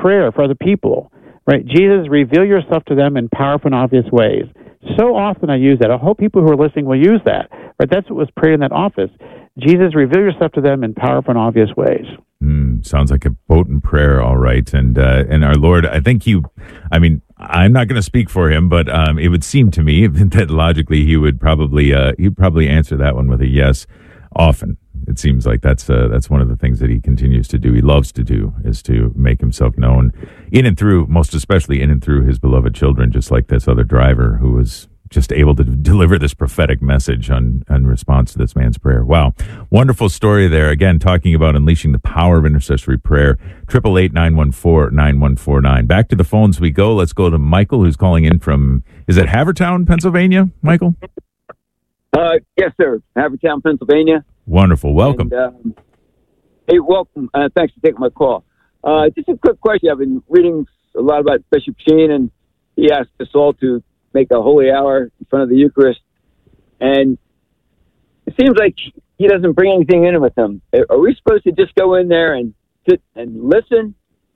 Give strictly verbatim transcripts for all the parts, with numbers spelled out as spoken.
prayer for other people, right? Jesus, reveal yourself to them in powerful and obvious ways. So often I use that. I hope people who are listening will use that, right? That's what was prayed in that office. Jesus, reveal yourself to them in powerful and obvious ways. Mm, sounds like a potent prayer, all right. And uh, and our Lord, I think you, I mean, I'm not going to speak for him, but um, it would seem to me that logically he would probably uh, he'd probably answer that one with a yes often. It seems like that's uh, that's one of the things that he continues to do. He loves to do is to make himself known in and through, most especially in and through his beloved children, just like this other driver who was just able to deliver this prophetic message on in response to this man's prayer. Wow. Wonderful story there. Again, talking about unleashing the power of intercessory prayer. eight eight eight, nine one four, nine one four nine. Back to the phones we go. Let's go to Michael, who's calling in from, is it Havertown, Pennsylvania, Michael? Uh, yes, sir. Havertown, Pennsylvania. Wonderful. Welcome. And, um, hey, welcome. Uh, thanks for taking my call. Uh, just a quick question. I've been reading a lot about Bishop Sheen, and he asked us all to make a holy hour in front of the Eucharist. And it seems like he doesn't bring anything in with him. Are we supposed to just go in there and sit and listen?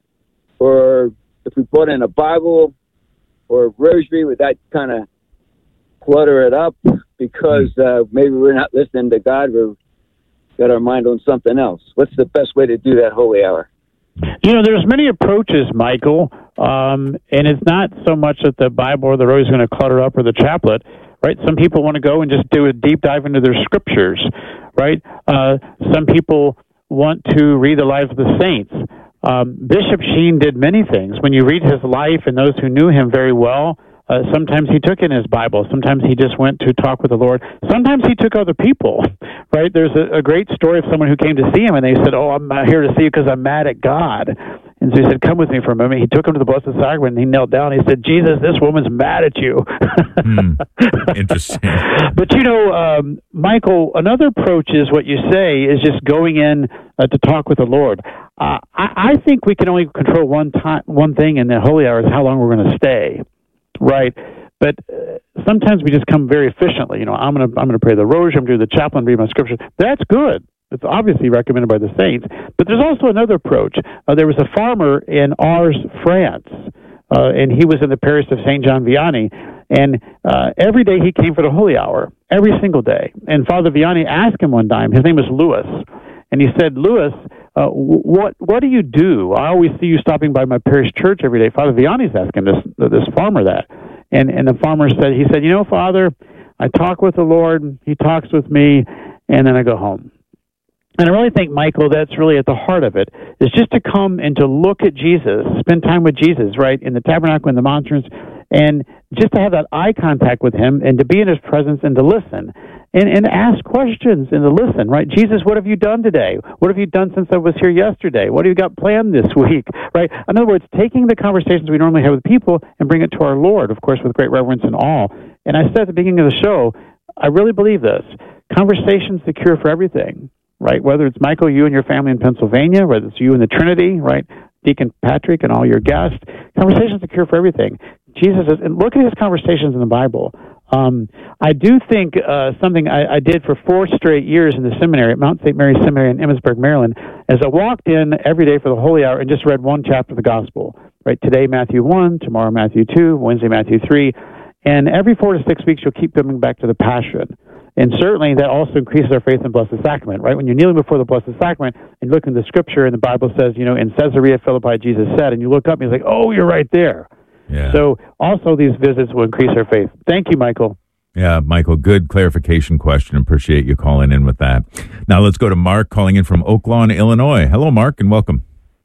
Or if we brought in a Bible or a rosary, would that kind of clutter it up? Because uh, maybe we're not listening to God, we've got our mind on something else. What's the best way to do that holy hour? You know, there's many approaches, Michael, um, and it's not so much that the Bible or the rosary is going to clutter up or the chaplet, right? Some people want to go and just do a deep dive into their scriptures, right? Uh, some people want to read the lives of the saints. Um, Bishop Sheen did many things. When you read his life and those who knew him very well, Uh, sometimes he took in his Bible. Sometimes he just went to talk with the Lord. Sometimes he took other people, right? There's a, a great story of someone who came to see him, and they said, oh, I'm not here to see you because I'm mad at God. And so he said, come with me for a moment. He took him to the Blessed Sacrament, and he knelt down. He said, Jesus, this woman's mad at you. Hmm. Interesting. But, you know, um, Michael, another approach is what you say is just going in uh, to talk with the Lord. Uh, I, I think we can only control one time, one thing in the holy hour is how long we're going to stay. Right, but uh, sometimes we just come very efficiently. You know, I'm gonna I'm gonna pray the rosary, I'm gonna do the chaplain, read my scriptures. That's good. It's obviously recommended by the saints. But there's also another approach. Uh, there was a farmer in Ars, France, uh, and he was in the parish of Saint John Vianney. And uh, every day he came for the holy hour, every single day. And Father Vianney asked him one time. His name was Louis, and he said, Louis, Uh, what what do you do? I always see you stopping by my parish church every day. Father Vianney's asking this this farmer that, and and the farmer said, he said, you know, Father, I talk with the Lord, he talks with me, and then I go home. And I really think, Michael, that's really at the heart of it, is just to come and to look at Jesus, spend time with Jesus, right, in the tabernacle, in the monstrance, and just to have that eye contact with him, and to be in his presence, and to listen. And, and ask questions and to listen, right? Jesus, what have you done today? What have you done since I was here yesterday? What have you got planned this week, right? In other words, taking the conversations we normally have with people and bring it to our Lord, of course, with great reverence and awe. And I said at the beginning of the show, I really believe this. Conversation's the cure for everything, right? Whether it's Michael, you and your family in Pennsylvania, whether it's you and the Trinity, right? Deacon Patrick and all your guests. Conversation's the cure for everything. Jesus is, and look at his conversations in the Bible. Um, I do think uh, something I, I did for four straight years in the seminary at Mount Saint Mary's Seminary in Emmitsburg, Maryland, as I walked in every day for the holy hour and just read one chapter of the gospel. Right, today Matthew one, tomorrow Matthew two, Wednesday Matthew three, and every four to six weeks you'll keep coming back to the Passion. And certainly that also increases our faith in the Blessed Sacrament, right? When you're kneeling before the Blessed Sacrament and look in the Scripture and the Bible says, you know, in Caesarea Philippi Jesus said, and you look up and you're like, oh, you're right there. Yeah. So also these visits will increase our faith. Thank you, Michael. Yeah, Michael, good clarification question. Appreciate you calling in with that. Now let's go to Mark calling in from Oak Lawn, Illinois. Hello, Mark, and welcome.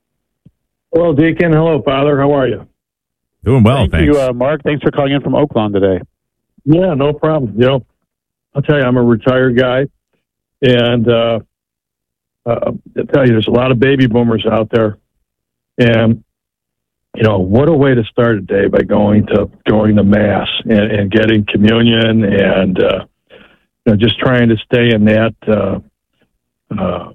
Hello, Deacon. Hello, Father. How are you? Doing well, Thank thanks. you, uh, Mark. Thanks for calling in from Oak Lawn today. Yeah, no problem. You know, I'll tell you, I'm a retired guy, and uh, uh, I'll tell you, there's a lot of baby boomers out there, and you know, what a way to start a day by going to going to Mass and, and getting communion and, uh, you know, just trying to stay in that, uh, uh,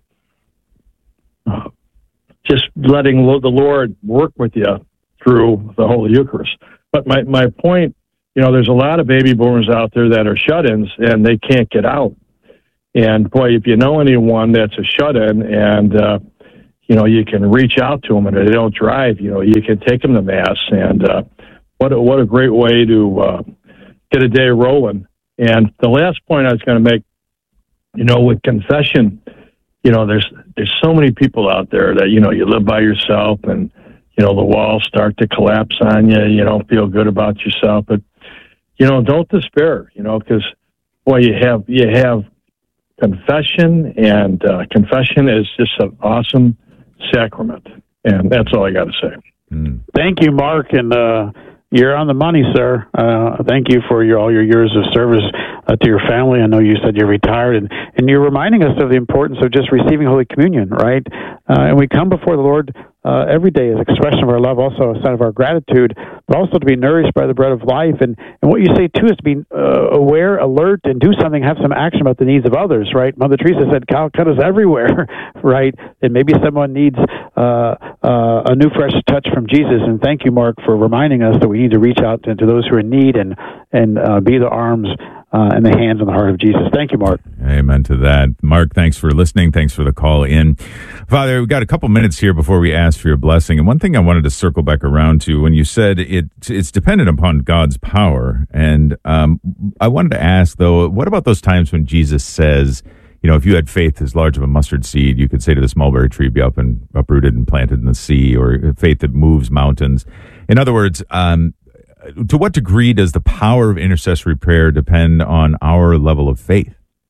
uh, just letting lo- the Lord work with you through the Holy Eucharist. But my, my point, you know, there's a lot of baby boomers out there that are shut-ins and they can't get out. And boy, if you know anyone that's a shut-in and, uh, you know, you can reach out to them, and if they don't drive, you know, you can take them to Mass. And uh, what, a, what a great way to uh, get a day rolling. And the last point I was going to make, you know, with confession, you know, there's there's so many people out there that, you know, you live by yourself and, you know, the walls start to collapse on you. You don't feel good about yourself. But, you know, don't despair, you know, because, boy, you have, you have confession, and uh, confession is just an awesome sacrament. And that's all I got to say. Mm. Thank you, Mark. And uh, you're on the money, sir. Uh, thank you for your, all your years of service uh, to your family. I know you said you're retired, and, and you're reminding us of the importance of just receiving Holy Communion, right? Uh, and we come before the Lord uh, every day as an expression of our love, also a sign of our gratitude, but also to be nourished by the bread of life. And, and what you say, too, is to be uh, aware, alert, and do something, have some action about the needs of others, right? Mother Teresa said, Calcutta's everywhere, right? And maybe someone needs uh, uh, a new, fresh touch from Jesus. And thank you, Mark, for reminding us that we need to reach out to, to those who are in need and, and uh, be the arms Uh, and the hands and the heart of Jesus. Thank you, Mark. Amen to that. Mark, thanks for listening. Thanks for the call in. Father, we've got a couple minutes here before we ask for your blessing. And one thing I wanted to circle back around to when you said it, it's dependent upon God's power. And um, I wanted to ask, though, what about those times when Jesus says, you know, if you had faith as large of a mustard seed, you could say to this mulberry tree, be up and uprooted and planted in the sea, or faith that moves mountains. In other words, um, to what degree does the power of intercessory prayer depend on our level of faith?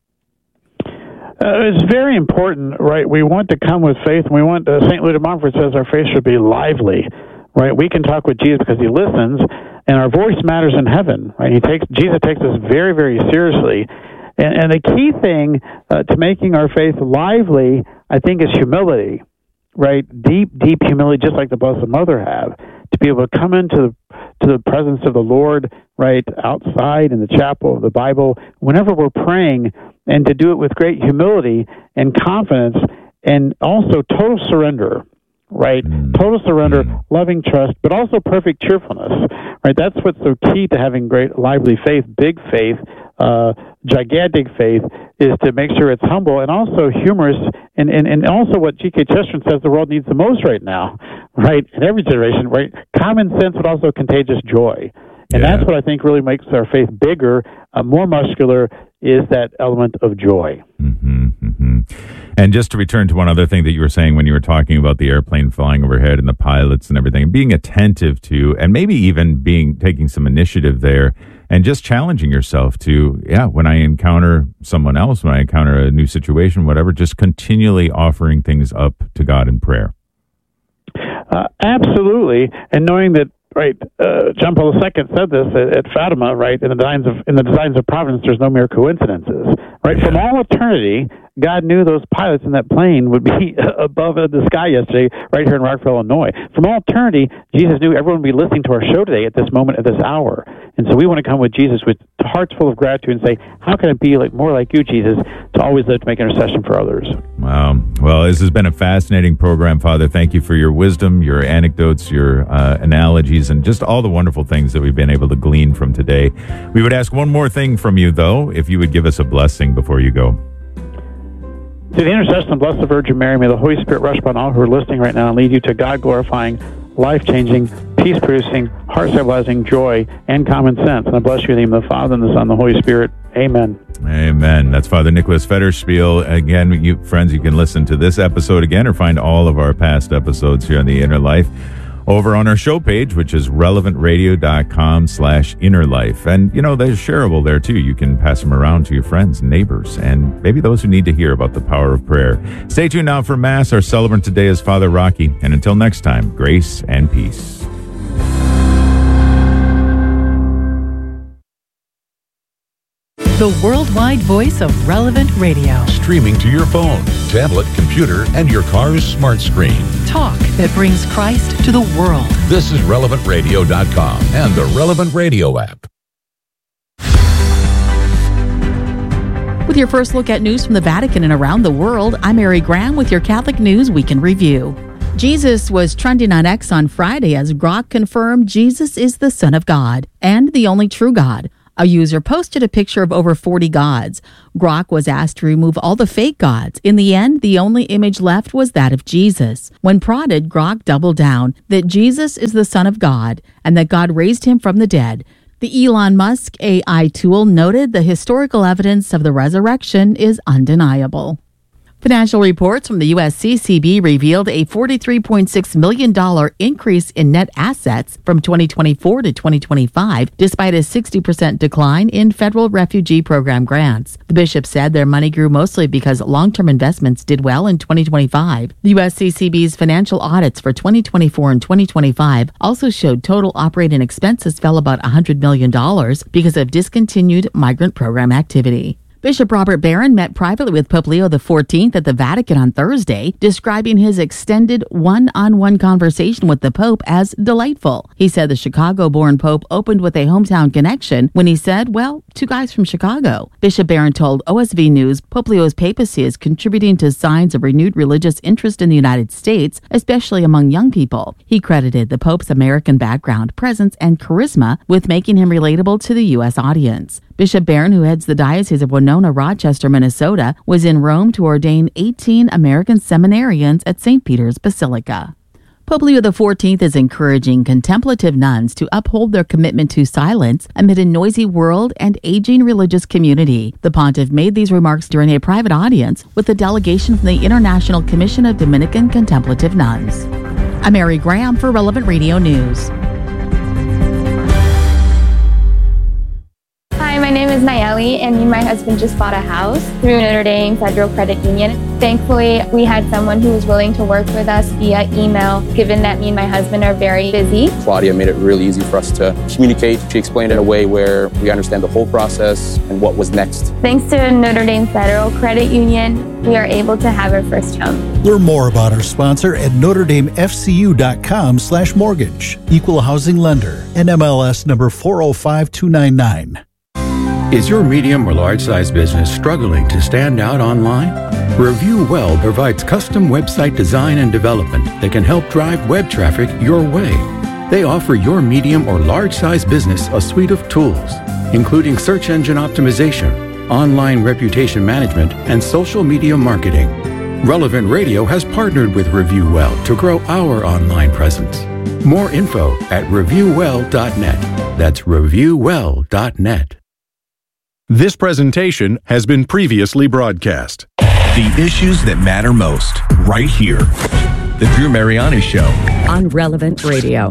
Uh, it's very important, right? We want to come with faith, and we want, uh, Saint Louis de Montfort says our faith should be lively, right? We can talk with Jesus because he listens, and our voice matters in heaven, right? He takes Jesus takes us very, very seriously. And, and the key thing uh, to making our faith lively, I think, is humility, right? Deep, deep humility, just like the Blessed Mother have, to be able to come into the to the presence of the Lord, right, outside in the chapel of the Bible, whenever we're praying, and to do it with great humility and confidence, and also total surrender, right? Mm. Total surrender, mm. loving trust, but also perfect cheerfulness, right? That's what's so key to having great, lively faith, big faith, uh, gigantic faith, is to make sure it's humble and also humorous, and, and, and also what G K Chesterton says the world needs the most right now, right? In every generation, right? Common sense, but also contagious joy. And yeah. that's what I think really makes our faith bigger, uh, more muscular, is that element of joy. Mm-hmm, mm-hmm. And just to return to one other thing that you were saying when you were talking about the airplane flying overhead and the pilots and everything, being attentive to, and maybe even being taking some initiative there, and just challenging yourself to, yeah, when I encounter someone else, when I encounter a new situation, whatever, just continually offering things up to God in prayer. Uh, absolutely, and knowing that, right, uh, John Paul the Second said this at, at Fatima, right, in the designs of in the designs of providence, there's no mere coincidences, right? Yeah. From all eternity, God knew those pilots in that plane would be above the sky yesterday, right here in Rockville, Illinois. From all eternity, Jesus knew everyone would be listening to our show today at this moment, at this hour. And so we want to come with Jesus with hearts full of gratitude and say, how can I be like more like you, Jesus, to always live to make intercession for others? Wow. Well, this has been a fascinating program, Father. Thank you for your wisdom, your anecdotes, your uh, analogies, and just all the wonderful things that we've been able to glean from today. We would ask one more thing from you, though, if you would give us a blessing before you go. To the intercession of Blessed Virgin Mary, may the Holy Spirit rush upon all who are listening right now and lead you to God-glorifying, life-changing, peace-producing, heart-stabilizing joy and common sense. And I bless you in the name of the Father, and the Son, and the Holy Spirit. Amen. Amen. That's Father Nicholas Federspiel. Again, you friends, you can listen to this episode again or find all of our past episodes here on The Inner Life over on our show page, which is relevantradio.com slash inner life. And, you know, they're shareable there, too. You can pass them around to your friends and neighbors and maybe those who need to hear about the power of prayer. Stay tuned now for Mass. Our celebrant today is Father Rocky. And until next time, grace and peace. The worldwide voice of Relevant Radio. Streaming to your phone, tablet, computer, and your car's smart screen. Talk that brings Christ to the world. This is relevant radio dot com and the Relevant Radio app. With your first look at news from the Vatican and around the world, I'm Mary Graham with your Catholic News Week in Review. Jesus was trending on X on Friday as Grok confirmed Jesus is the Son of God and the only true God. A user posted a picture of over forty gods. Grok was asked to remove all the fake gods. In the end, the only image left was that of Jesus. When prodded, Grok doubled down that Jesus is the Son of God and that God raised him from the dead. The Elon Musk A I tool noted the historical evidence of the resurrection is undeniable. Financial reports from the U S C C B revealed a forty-three point six million dollars increase in net assets from twenty twenty-four to twenty twenty-five, despite a sixty percent decline in federal refugee program grants. The bishop said their money grew mostly because long-term investments did well in twenty twenty-five. The U S C C B's financial audits for twenty twenty-four and twenty twenty-five also showed total operating expenses fell about one hundred million dollars because of discontinued migrant program activity. Bishop Robert Barron met privately with Pope Leo the fourteenth at the Vatican on Thursday, describing his extended one-on-one conversation with the Pope as delightful. He said the Chicago-born Pope opened with a hometown connection when he said, well, two guys from Chicago. Bishop Barron told O S V News Pope Leo's papacy is contributing to signs of renewed religious interest in the United States, especially among young people. He credited the Pope's American background, presence, and charisma with making him relatable to the U S audience. Bishop Barron, who heads the Diocese of Winona, Rochester, Minnesota, was in Rome to ordain eighteen American seminarians at Saint Peter's Basilica. Pope Leo the fourteenth is encouraging contemplative nuns to uphold their commitment to silence amid a noisy world and aging religious community. The pontiff made these remarks during a private audience with a delegation from the International Commission of Dominican Contemplative Nuns. I'm Mary Graham for Relevant Radio News. Hi, my name is Nayeli, and me and my husband just bought a house through Notre Dame Federal Credit Union. Thankfully, we had someone who was willing to work with us via email, given that me and my husband are very busy. Claudia made it really easy for us to communicate. She explained it in a way where we understand the whole process and what was next. Thanks to Notre Dame Federal Credit Union, we are able to have our first home. Learn more about our sponsor at notre dame f c u dot com slash mortgage. Equal housing lender. N M L S number four oh five two nine nine. Is your medium or large size business struggling to stand out online? Review Well provides custom website design and development that can help drive web traffic your way. They offer your medium or large size business a suite of tools, including search engine optimization, online reputation management, and social media marketing. Relevant Radio has partnered with Review Well to grow our online presence. More info at review well dot net. That's review well dot net. This presentation has been previously broadcast. The issues that matter most, right here. The Drew Mariani Show on Relevant Radio.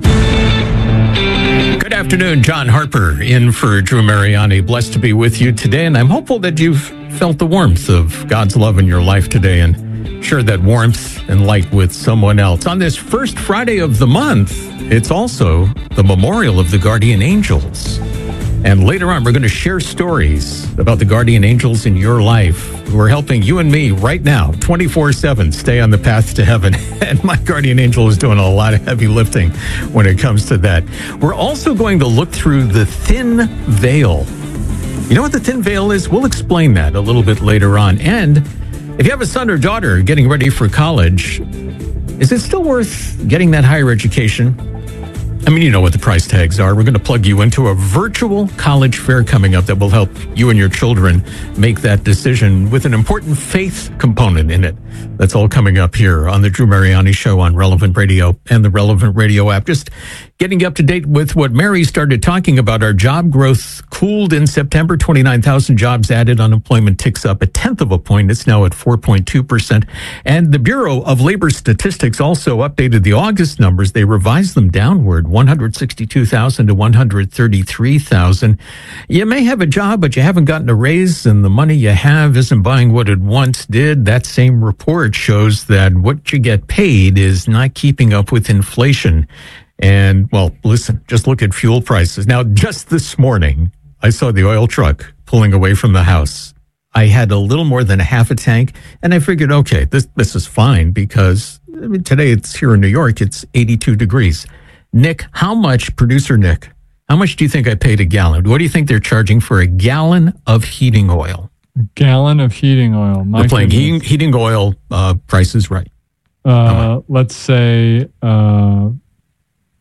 Good afternoon, John Harper in for Drew Mariani. Blessed to be with you today, and I'm hopeful that you've felt the warmth of God's love in your life today and shared that warmth and light with someone else. On this first Friday of the month, it's also the memorial of the guardian angels. And later on, we're going to share stories about the guardian angels in your life who are helping you and me right now, twenty-four seven, stay on the path to heaven. And my guardian angel is doing a lot of heavy lifting when it comes to that. We're also going to look through the thin veil. You know what the thin veil is? We'll explain that a little bit later on. And if you have a son or daughter getting ready for college, is it still worth getting that higher education? I mean, you know what the price tags are. We're going to plug you into a virtual college fair coming up that will help you and your children make that decision with an important faith component in it. That's all coming up here on the Drew Mariani Show on Relevant Radio and the Relevant Radio app. Just getting up to date with what Mary started talking about. Our job growth cooled in September. twenty-nine thousand jobs added. Unemployment ticks up a tenth of a point. It's now at four point two percent. And the Bureau of Labor Statistics also updated the August numbers. They revised them downward, one hundred sixty-two thousand to one hundred thirty-three thousand. You may have a job, but you haven't gotten a raise, and the money you have isn't buying what it once did. That same report shows that what you get paid is not keeping up with inflation. And, well, listen, just look at fuel prices. Now, just this morning, I saw the oil truck pulling away from the house. I had a little more than a half a tank, and I figured, okay, this this is fine because I mean, today it's here in New York, it's eighty-two degrees. Nick, how much, producer Nick, how much do you think I paid a gallon? What do you think they're charging for a gallon of heating oil? Gallon of heating oil. My We're playing heating, heating oil uh, prices right. Uh, let's say uh,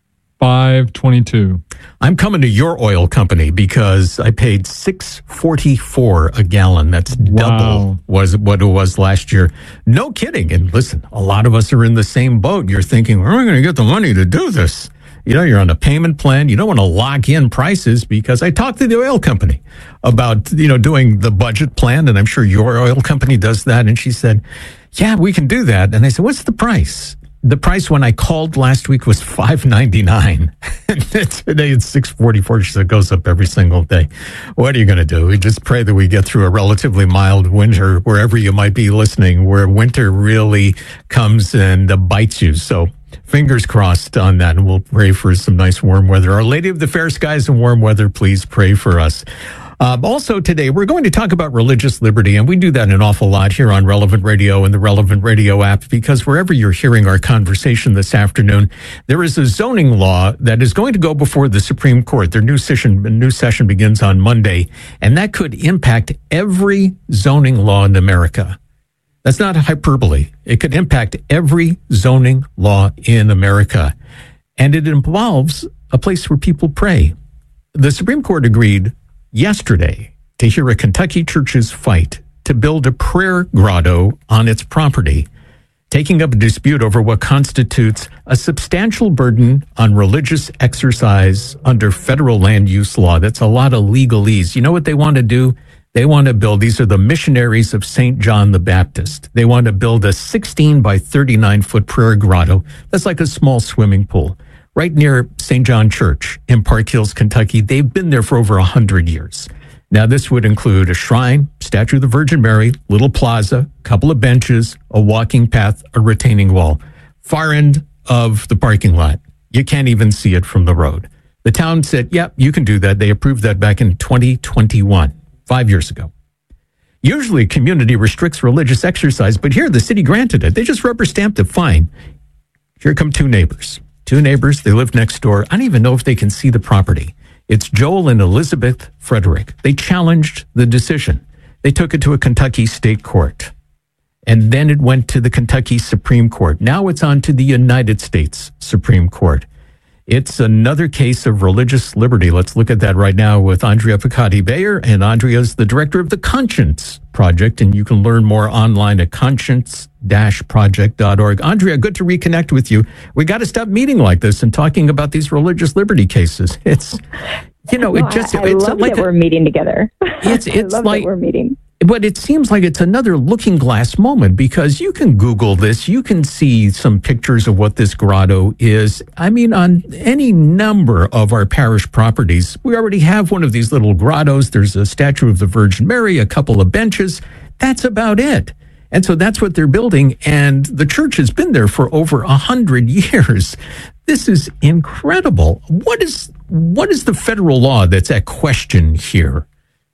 five twenty-two. I'm coming to your oil company because I paid six forty-four a gallon. That's double Wow. was what it was last year. No kidding. And listen, a lot of us are in the same boat. You're thinking, where am I going to get the money to do this? You know, you're on a payment plan. You don't want to lock in prices because I talked to the oil company about, you know, doing the budget plan. And I'm sure your oil company does that. And she said, yeah, we can do that. And I said, what's the price? The price when I called last week was five ninety-nine. And today it's six forty-four. She said it goes up every single day. What are you going to do? We just pray that we get through a relatively mild winter wherever you might be listening, where winter really comes and uh, bites you. So fingers crossed on that. And we'll pray for some nice warm weather. Our Lady of the Fair Skies and warm weather, please pray for us. Um, also today, we're going to talk about religious liberty, and we do that an awful lot here on Relevant Radio and the Relevant Radio app, because wherever you're hearing our conversation this afternoon, there is a zoning law that is going to go before the Supreme Court. Their new session, new session begins on Monday, and that could impact every zoning law in America. That's not hyperbole. It could impact every zoning law in America, and it involves a place where people pray. The Supreme Court agreed yesterday to hear a Kentucky church's fight to build a prayer grotto on its property, taking up a dispute over what constitutes a substantial burden on religious exercise under federal land use law. That's a lot of legalese. You know what they want to do? They want to build, these are the missionaries of Saint John the Baptist. They want to build a sixteen by thirty-nine foot prayer grotto. That's like a small swimming pool, right near Saint John Church in Park Hills, Kentucky. They've been there for over one hundred years. Now, this would include a shrine, statue of the Virgin Mary, little plaza, couple of benches, a walking path, a retaining wall. Far end of the parking lot. You can't even see it from the road. The town said, yep, you can do that. They approved that back in twenty twenty-one, five years ago. Usually, community restricts religious exercise, but here the city granted it. They just rubber stamped it, fine. Here come two neighbors. Two neighbors, they live next door. I don't even know if they can see the property. It's Joel and Elizabeth Frederick. They challenged the decision. They took it to a Kentucky state court. And then it went to the Kentucky Supreme Court. Now it's on to the United States Supreme Court. It's another case of religious liberty. Let's look at that right now with Andrea Piccati-Bayer. And Andrea's the director of the Conscience Project. And you can learn more online at conscience dash project dot org. Andrea, good to reconnect with you. We got to stop meeting like this and talking about these religious liberty cases. It's, you know, no, it just, I, I it's love like that a, we're meeting together. It's, it's I love like, that we're meeting. But it seems like it's another looking glass moment, because you can Google this. You can see some pictures of what this grotto is. I mean, on any number of our parish properties, we already have one of these little grottos. There's a statue of the Virgin Mary, a couple of benches. That's about it. And so that's what they're building. And the church has been there for over a hundred years. This is incredible. What is, what is the federal law that's at question here?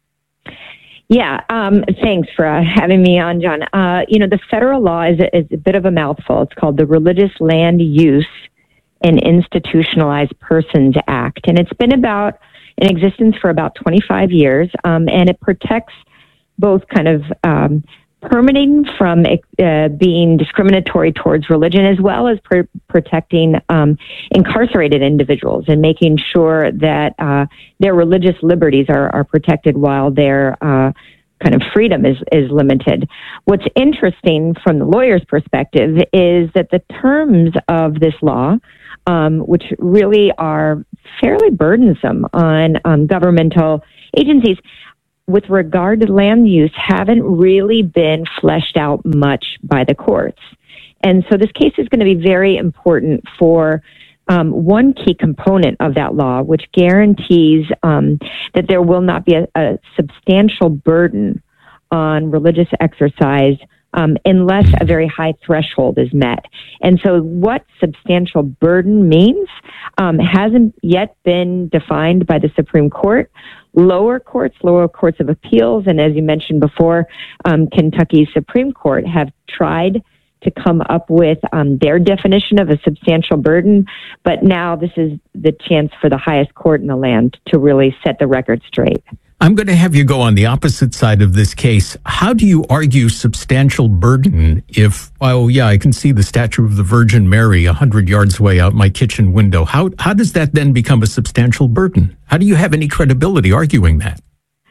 Yeah, um, thanks for uh, having me on, John. Uh, you know, the federal law is a, is a bit of a mouthful. It's called the Religious Land Use and Institutionalized Persons Act. And it's been about in existence for about twenty-five years. Um, and it protects both kind of um, permitting from uh, being discriminatory towards religion, as well as pr- protecting um, incarcerated individuals and making sure that uh, their religious liberties are, are protected while their uh, kind of freedom is, is limited. What's interesting from the lawyer's perspective is that the terms of this law, um, which really are fairly burdensome on um, governmental agencies, with regard to land use, haven't really been fleshed out much by the courts. And so this case is going to be very important for um, one key component of that law, which guarantees um, that there will not be a, a substantial burden on religious exercise um, unless a very high threshold is met. And so what substantial burden means um, hasn't yet been defined by the Supreme Court. Lower courts, lower courts of appeals, and as you mentioned before, um, Kentucky Supreme Court have tried to come up with um, their definition of a substantial burden, but now this is the chance for the highest court in the land to really set the record straight. I'm going to have you go on the opposite side of this case. How do you argue substantial burden if, oh, yeah, I can see the statue of the Virgin Mary a hundred yards away out my kitchen window? How, how does that then become a substantial burden? How do you have any credibility arguing that?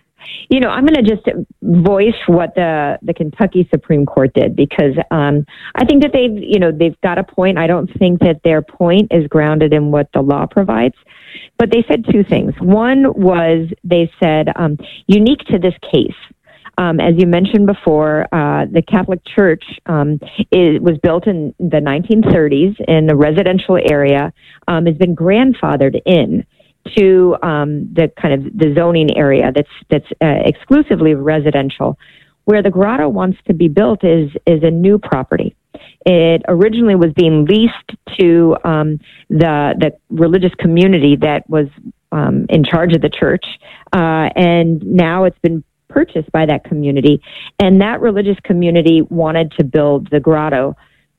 You know, I'm going to just voice what the, the Kentucky Supreme Court did, because um, I think that they've, you know, they've got a point. I don't think that their point is grounded in what the law provides. But they said two things. One was they said, um, unique to this case, um, as you mentioned before, uh, the Catholic Church um, is, was built in the nineteen thirties in a residential area, um, has been grandfathered in to um, the kind of the zoning area that's that's uh, exclusively residential. Where the grotto wants to be built is is a new property. It originally was being leased to um, the the religious community that was um, in charge of the church, uh, and now it's been purchased by that community. And that religious community wanted to build the grotto,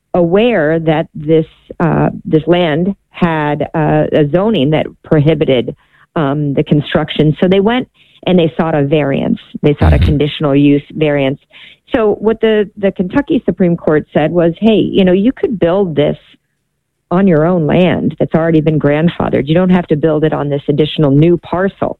aware that this uh, this land had uh, a zoning that prohibited um, the construction. So they went and they sought a variance. They sought a conditional use variance. So what the, the Kentucky Supreme Court said was, hey, you know, you could build this on your own land that's already been grandfathered. You don't have to build it on this additional new parcel.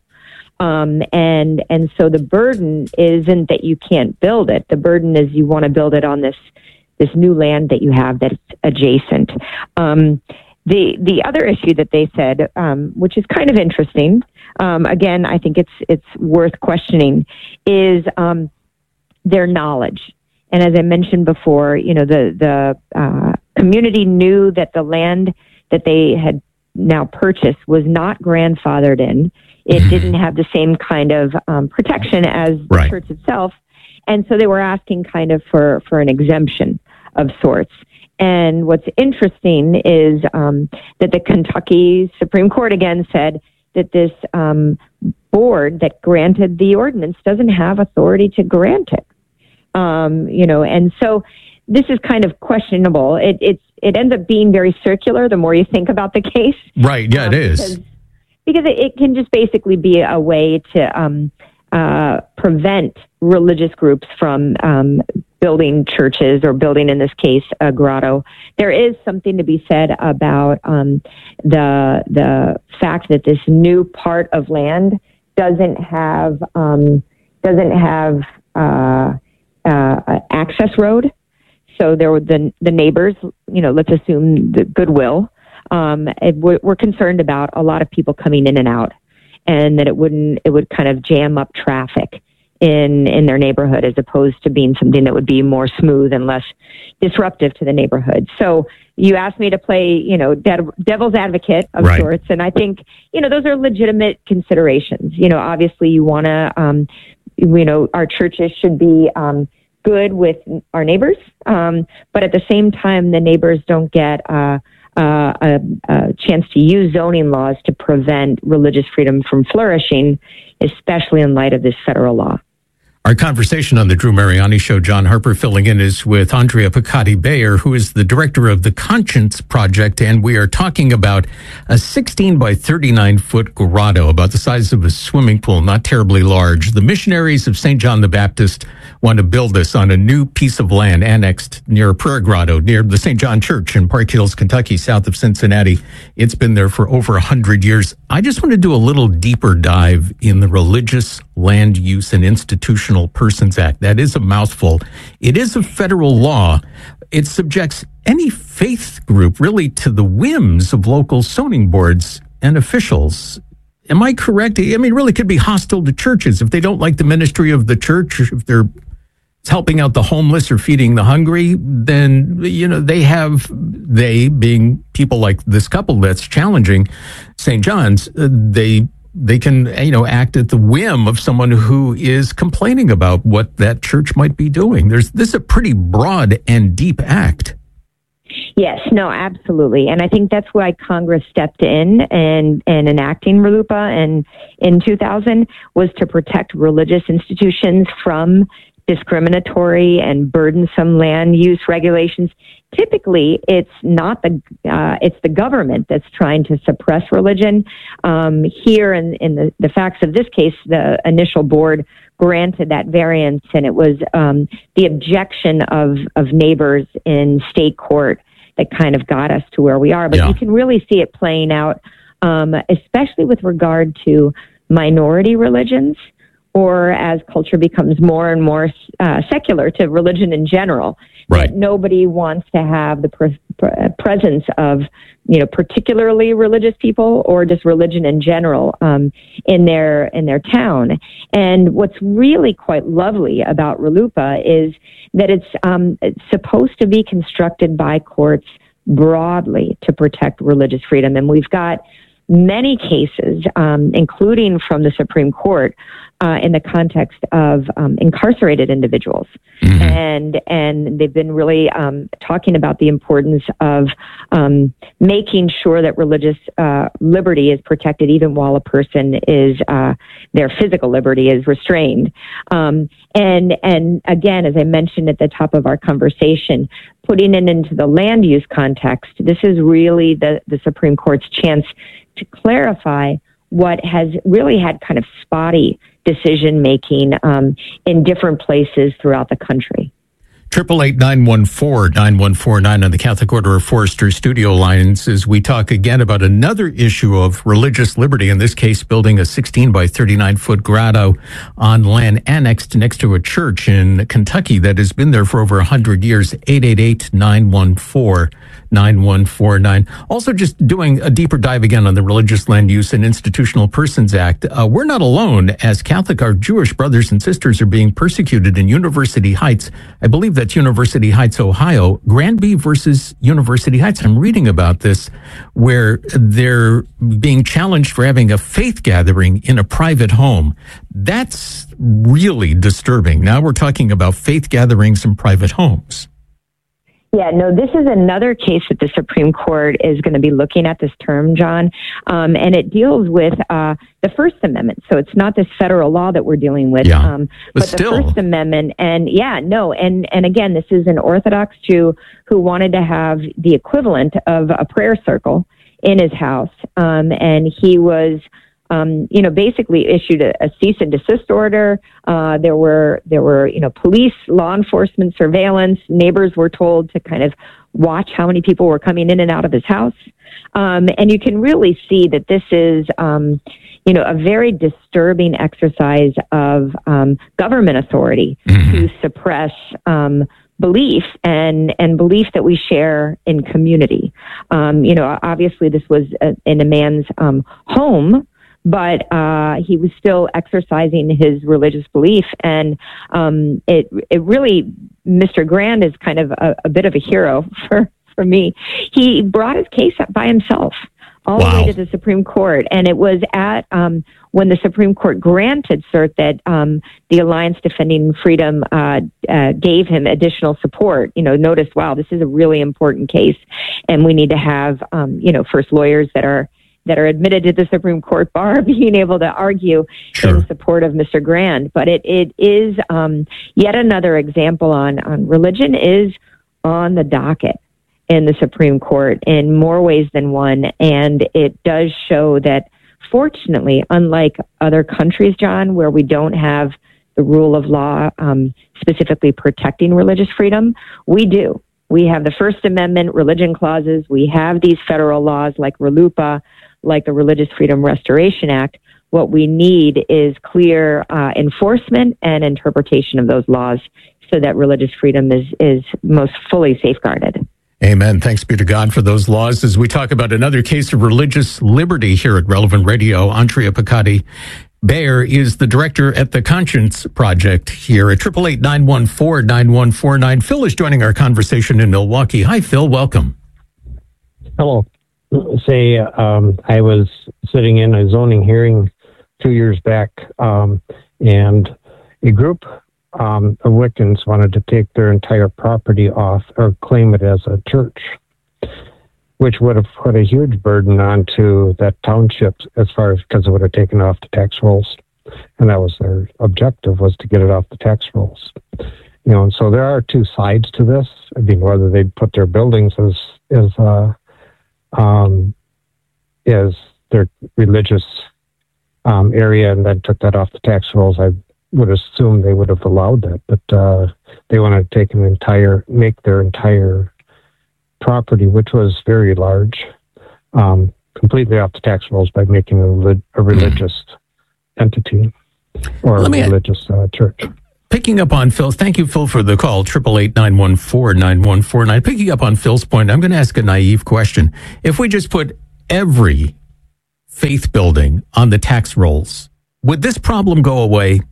Um, and and so the burden isn't that you can't build it. The burden is you want to build it on this this new land that you have that's adjacent. Um, the the other issue that they said, um, which is kind of interesting, um, again, I think it's it's worth questioning, is um, their knowledge. And as I mentioned before, you know, the the uh, community knew that the land that they had now purchased was not grandfathered in. It didn't have the same kind of um, protection as the right. church itself. And so they were asking kind of for, for an exemption of sorts. And what's interesting is um, that the Kentucky Supreme Court again said that this um, board that granted the ordinance doesn't have authority to grant it. Um, you know, and so this is kind of questionable. It, it's, it ends up being very circular the more you think about the case. Right, yeah, um, it is. Because, because it, it can just basically be a way to um, uh, prevent religious groups from um, building churches or building, in this case, a grotto. There is something to be said about um, the the fact that this new part of land doesn't have um, doesn't have uh, uh, an access road. So there were the the neighbors, you know, let's assume the goodwill. Um, it, we're, we're concerned about a lot of people coming in and out, and that it wouldn't it would kind of jam up traffic in in their neighborhood, as opposed to being something that would be more smooth and less disruptive to the neighborhood. So you asked me to play, you know, de- devil's advocate of right. sorts, and I think, you know, those are legitimate considerations. You know, obviously you want to, um, you know, our churches should be um, good with our neighbors, um, but at the same time, the neighbors don't get uh, uh, a, a chance to use zoning laws to prevent religious freedom from flourishing, especially in light of this federal law. Our conversation on the Drew Mariani Show, John Harper filling in, is with Andrea Picotti-Bayer, who is the director of the Conscience Project, and we are talking about a sixteen by thirty-nine foot grotto, about the size of a swimming pool, not terribly large. The missionaries of Saint John the Baptist want to build this on a new piece of land annexed near Prayer Grotto, near the Saint John Church in Park Hills, Kentucky, south of Cincinnati. It's been there for over one hundred years. I just want to do a little deeper dive in the Religious Land Use and Institutional Persons Act. That is a mouthful. It is a federal law. It subjects any faith group really to the whims of local zoning boards and officials. Am I correct? I mean, it really could be hostile to churches if they don't like the ministry of the church, if they're helping out the homeless or feeding the hungry, then, you know, they have, they being people like this couple that's challenging Saint John's, uh, they they can, you know, act at the whim of someone who is complaining about what that church might be doing. There's this is a pretty broad and deep act. Yes, no, absolutely. And I think that's why Congress stepped in and, and enacting RLUIPA and in two thousand was to protect religious institutions from discriminatory and burdensome land use regulations. Typically, it's not the uh, it's the government that's trying to suppress religion. Um, here, in, in the, the facts of this case, the initial board granted that variance, and it was um, the objection of of neighbors in state court that kind of got us to where we are. But Yeah. you can really see it playing out, um, especially with regard to minority religions, or as culture becomes more and more uh, secular to religion in general. Right. That nobody wants to have the pre- pre- presence of, you know, particularly religious people or just religion in general um, in their in their town. And what's really quite lovely about RLUIPA is that it's, um, it's supposed to be constructed by courts broadly to protect religious freedom. And we've got many cases, um, including from the Supreme Court, uh, in the context of um, incarcerated individuals. Mm-hmm. And and they've been really um, talking about the importance of um, making sure that religious uh, liberty is protected even while a person is, uh, their physical liberty is restrained. Um, and, and again, as I mentioned at the top of our conversation, putting it into the land use context, this is really the, the Supreme Court's chance to clarify what has really had kind of spotty decision making um, in different places throughout the country. Triple eight nine one four nine one four nine on the Catholic Order of Foresters studio lines as we talk again about another issue of religious liberty. In this case, building a sixteen by thirty-nine foot grotto on land annexed next to a church in Kentucky that has been there for over a hundred years. eight eight eight nine one four nine one four nine. Also, just doing a deeper dive again on the Religious Land Use and Institutional Persons Act. Uh, we're not alone. As Catholic, our Jewish brothers and sisters are being persecuted in University Heights. I believe that's University Heights, Ohio. Granby versus University Heights. I'm reading about this where they're being challenged for having a faith gathering in a private home. That's really disturbing. Now we're talking about faith gatherings in private homes. Yeah, no, this is another case that the Supreme Court is going to be looking at this term, John, um, and it deals with uh, the First Amendment. So it's not this federal law that we're dealing with, yeah, um, but, but still. the First Amendment. And yeah, no, and, and again, this is an Orthodox Jew who wanted to have the equivalent of a prayer circle in his house, um, and he was... Um, you know, basically issued a, a cease and desist order. Uh, there were, there were, you know, police, law enforcement, surveillance. Neighbors were told to kind of watch how many people were coming in and out of his house. Um, and you can really see that this is, um, you know, a very disturbing exercise of um, government authority mm-hmm. to suppress um, belief and, and belief that we share in community. Um, you know, obviously this was a, in a man's um, home, but uh, he was still exercising his religious belief. And um, it it really, Mister Grand is kind of a, a bit of a hero for, for me. He brought his case up by himself all wow. the way to the Supreme Court. And it was at um, when the Supreme Court granted cert that um, the Alliance Defending Freedom uh, uh, gave him additional support. You know, notice, wow, this is a really important case. And we need to have, um, you know, first lawyers that are that are admitted to the Supreme Court bar being able to argue sure. in support of Mister Grand. But it, it is um, yet another example on, on religion is on the docket in the Supreme Court in more ways than one. And it does show that, fortunately, unlike other countries, John, where we don't have the rule of law um, specifically protecting religious freedom, we do. We have the First Amendment religion clauses. We have these federal laws like RLUIPA, like the Religious Freedom Restoration Act. What we need is clear uh, enforcement and interpretation of those laws so that religious freedom is, is most fully safeguarded. Amen. Thanks be to God for those laws. As we talk about another case of religious liberty here at Relevant Radio, Andrea Piccati Bayer is the director at the Conscience Project here at eight eight eight, nine one four, nine one four nine. Phil is joining our conversation in Milwaukee. Hi, Phil. Welcome. Hello. Say, um, I was sitting in a zoning hearing two years back, um, and a group um, of Wiccans wanted to take their entire property off or claim it as a church, which would have put a huge burden onto that township as far as because it would have taken off the tax rolls. and that was their objective, was to get it off the tax rolls. You know, and so there are two sides to this. I mean, whether they put their buildings as as uh, um, as their religious um, area and then took that off the tax rolls, I would assume they would have allowed that. But uh, they want to take an entire, make their entire property, which was very large, um, completely off the tax rolls by making a, a religious entity or Let a me, religious uh, church. Picking up on Phil, thank you, Phil, for the call, triple eight nine one four nine one four nine. Picking up on Phil's point, I'm going to ask a naive question. If we just put every faith building on the tax rolls, would this problem go away?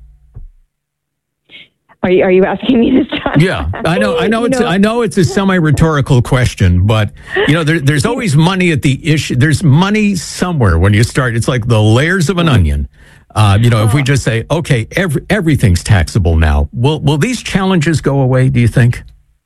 Are you, are you asking me this, John? Yeah, I know. I know. It's. know, I know it's a semi-rhetorical question, but you know, there, there's always money at the issue. There's money somewhere when you start. It's like the layers of an onion. Uh, you know, if we just say, okay, every, everything's taxable now, will will these challenges go away? Do you think?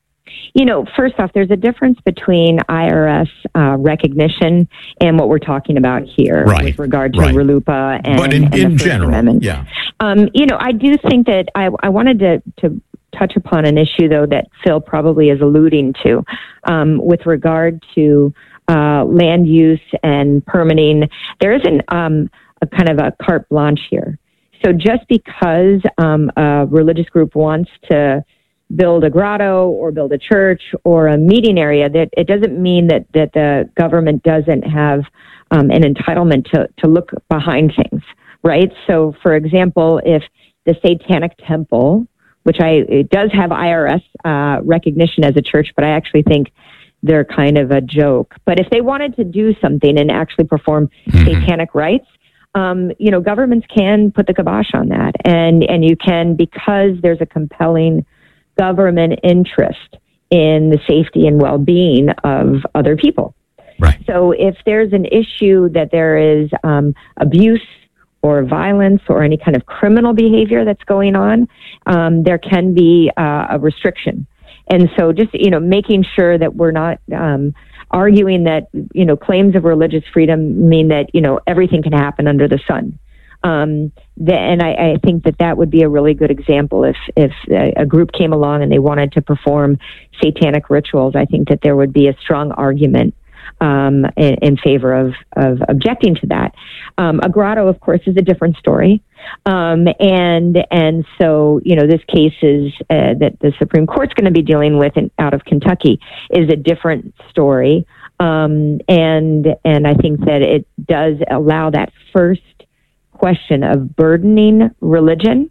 You know, first off, there's a difference between I R S uh, recognition and what we're talking about here right. with regard to right. RLUIPA and, but in, and in the First general, Amendment. yeah. Um, you know, I do think that I, I wanted to, to touch upon an issue, though, that Phil probably is alluding to um, with regard to uh, land use and permitting. There isn't um, a kind of a carte blanche here. So just because um, a religious group wants to build a grotto or build a church or a meeting area, that it doesn't mean that, that the government doesn't have um, an entitlement to, to look behind things, right? So, for example, if the Satanic Temple, which I it does have I R S uh, recognition as a church, but I actually think they're kind of a joke. But if they wanted to do something and actually perform mm-hmm. satanic rites, um, you know, governments can put the kibosh on that, and and you can, because there's a compelling government interest in the safety and well-being of other people. Right. So if there's an issue that there is um, abuse or violence or any kind of criminal behavior that's going on, um, there can be uh, a restriction. And so just, you know, making sure that we're not um, arguing that, you know, claims of religious freedom mean that, you know, everything can happen under the sun. Um, the, and I, I think that that would be a really good example if, if a, a group came along and they wanted to perform satanic rituals. I think that there would be a strong argument um, in, in favor of, of objecting to that. Um, a grotto, of course, is a different story. Um, and, and so, you know, this case is, uh, that the Supreme Court's going to be dealing with in, out of Kentucky is a different story. Um, and, and I think that it does allow that first question of burdening religion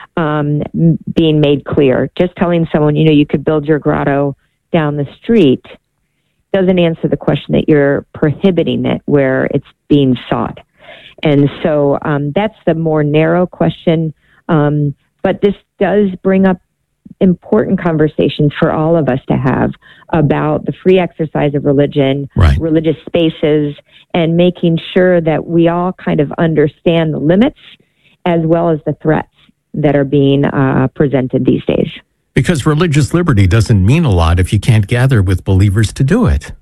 um, being made clear. Just telling someone, you know, you could build your grotto down the street doesn't answer the question that you're prohibiting it where it's being sought. And so um, that's the more narrow question. Um, but this does bring up important conversations for all of us to have about the free exercise of religion, right. religious spaces, and making sure that we all kind of understand the limits as well as the threats that are being uh, presented these days. Because religious liberty doesn't mean a lot if you can't gather with believers to do it.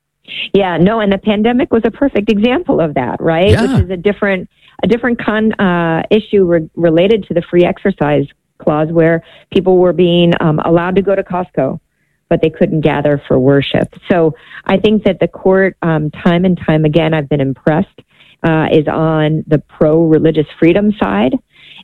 Yeah, no, and the pandemic was a perfect example of that, right? Yeah. Which is a different, a different con uh, issue re- related to the free exercise clause, where people were being um, allowed to go to Costco, but they couldn't gather for worship. So I think that the court, um, time and time again, I've been impressed, uh, is on the pro-religious freedom side.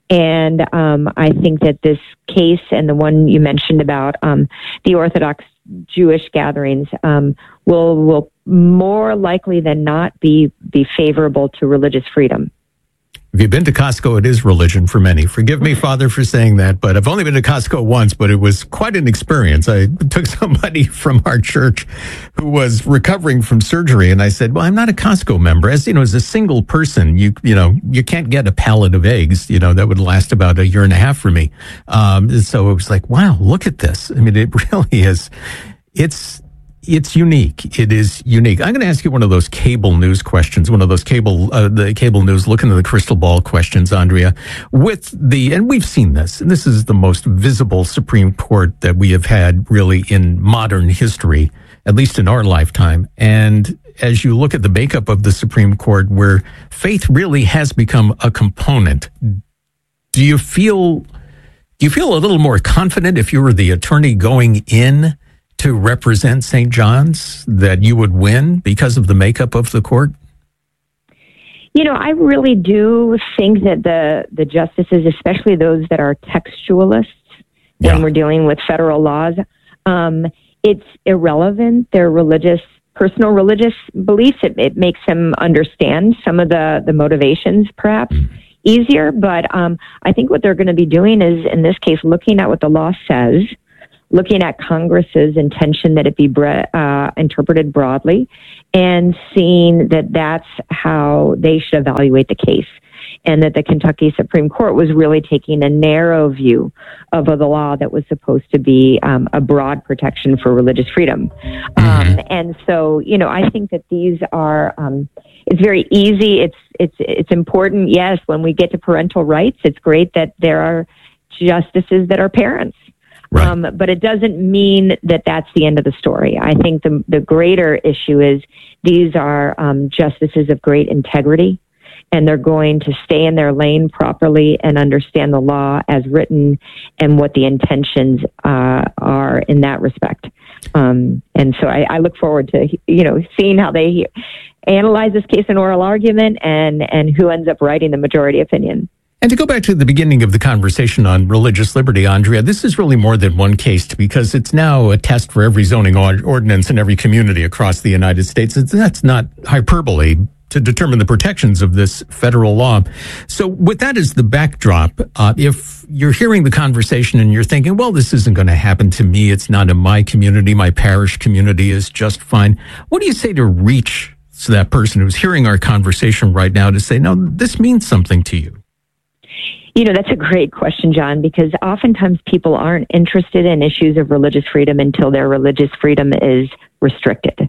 And um, I think that this case and the one you mentioned about um, the Orthodox Jewish gatherings um, will will more likely than not be be favorable to religious freedom. If you've been to Costco, it is religion for many. Forgive me, Father, for saying that, but I've only been to Costco once, but it was quite an experience. I took somebody from our church who was recovering from surgery, and I said, well, I'm not a Costco member. As you know, as a single person, you you know, you can't get a pallet of eggs, you know, that would last about a year and a half for me. Um, so it was like, wow, look at this. I mean, it really is, it's, It's unique. It is unique. I'm going to ask you one of those cable news questions, one of those cable, uh, the cable news, look into the crystal ball questions, Andrea, with the, and we've seen this, and this is the most visible Supreme Court that we have had really in modern history, at least in our lifetime. And as you look at the makeup of the Supreme Court, where faith really has become a component, do you feel do you feel a little more confident if you were the attorney going in to represent Saint John's that you would win because of the makeup of the court? You know, I really do think that the, the justices, especially those that are textualists, yeah. when we're dealing with federal laws, um, it's irrelevant. Their religious, personal religious beliefs, it, it makes them understand some of the, the motivations, perhaps, mm. easier. But um, I think what they're going to be doing is, in this case, looking at what the law says, looking at Congress's intention that it be bre- uh, interpreted broadly, and seeing that that's how they should evaluate the case, and that the Kentucky Supreme Court was really taking a narrow view of the law that was supposed to be um, a broad protection for religious freedom. Mm-hmm. Um, and so, you know, I think that these are, um, it's very easy. It's, it's, it's important. Yes, when we get to parental rights, it's great that there are justices that are parents. Right. Um, but it doesn't mean that that's the end of the story. I think the the greater issue is these are um, justices of great integrity, and they're going to stay in their lane properly and understand the law as written and what the intentions uh, are in that respect. Um, and so I, I look forward to, you know, seeing how they analyze this case in oral argument and, and who ends up writing the majority opinion. And to go back to the beginning of the conversation on religious liberty, Andrea, this is really more than one case because it's now a test for every zoning ordinance in every community across the United States. It's, that's not hyperbole to determine the protections of this federal law. So with that as the backdrop, uh, if you're hearing the conversation and you're thinking, well, this isn't going to happen to me, it's not in my community, my parish community is just fine, what do you say to reach to that person who's hearing our conversation right now to say, no, this means something to you? You know, that's a great question, John, because oftentimes people aren't interested in issues of religious freedom until their religious freedom is restricted.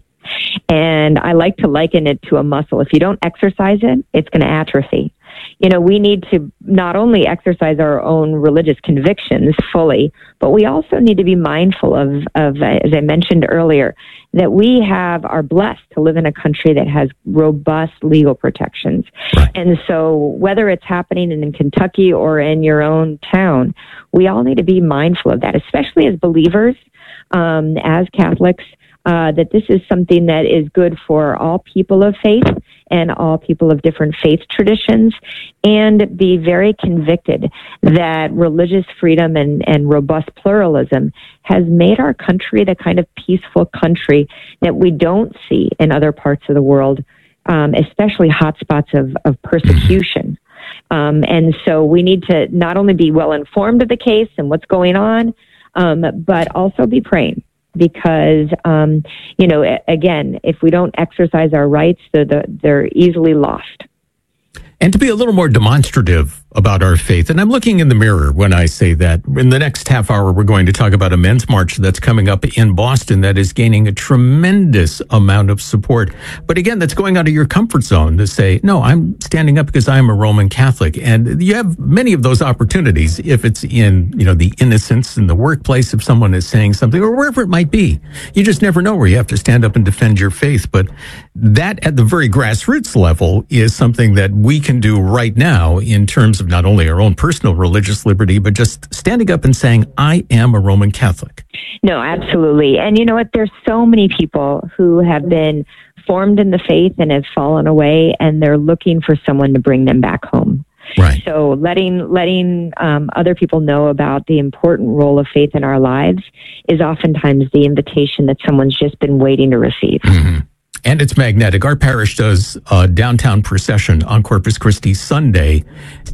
And I like to liken it to a muscle. If you don't exercise it, it's going to atrophy. You know, we need to not only exercise our own religious convictions fully, but we also need to be mindful of, of, as I mentioned earlier, that we have are blessed to live in a country that has robust legal protections. Right. And so whether it's happening in, in Kentucky or in your own town, we all need to be mindful of that, especially as believers, um, as Catholics, uh, that this is something that is good for all people of faith and all people of different faith traditions, and be very convicted that religious freedom and, and robust pluralism has made our country the kind of peaceful country that we don't see in other parts of the world, um, especially hotspots of, of persecution. Um, and so we need to not only be well informed of the case and what's going on, um, but also be praying. Because, um, you know, again, if we don't exercise our rights, they're, they're easily lost. And to be a little more demonstrative about our faith, and I'm looking in the mirror when I say that. In the next half hour, we're going to talk about a men's march that's coming up in Boston that is gaining a tremendous amount of support. But again, that's going out of your comfort zone to say, no, I'm standing up because I'm a Roman Catholic. And you have many of those opportunities if it's in, you know, the innocence in the workplace, if someone is saying something or wherever it might be. You just never know where you have to stand up and defend your faith. But that at the very grassroots level is something that we can do right now in terms of not only our own personal religious liberty, but just standing up and saying, I am a Roman Catholic. No, absolutely. And you know what? There's so many people who have been formed in the faith and have fallen away, and they're looking for someone to bring them back home. Right. So letting letting um, other people know about the important role of faith in our lives is oftentimes the invitation that someone's just been waiting to receive. Mm-hmm. And it's magnetic. Our parish does a downtown procession on Corpus Christi Sunday,